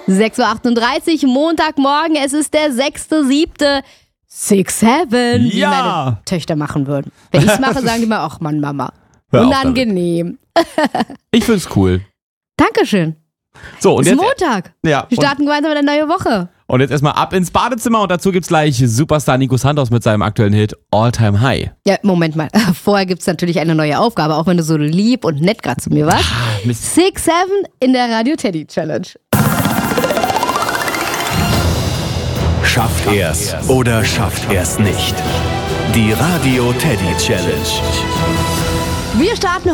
6:38 Uhr, Montagmorgen, es ist der 6.7. 6-7, wie meine Töchter machen würden. Wenn ich es mache, sagen die mal, ach Mann, Mama. Unangenehm. Ich find's cool. Dankeschön. So, und es ist jetzt, Montag. Ja, Wir starten gemeinsam eine neue Woche. Und jetzt erstmal ab ins Badezimmer und dazu gibt's gleich Superstar Nico Santos mit seinem aktuellen Hit All Time High. Ja, Moment mal. Vorher gibt's natürlich eine neue Aufgabe, auch wenn du so lieb und nett gerade zu mir warst. 6-7 in der Radio Teddy Challenge. Schafft er's oder schafft er's nicht? Die Radio Teddy Challenge. Wir starten